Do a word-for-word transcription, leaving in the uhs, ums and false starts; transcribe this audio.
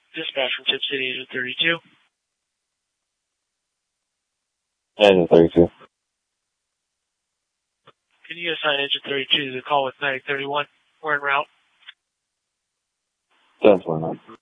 Dispatch from Tip City, Agent thirty-two. Agent thirty-two. Can you assign Agent thirty-two to the call with Medic thirty-one? We're en route. ten twenty-nine.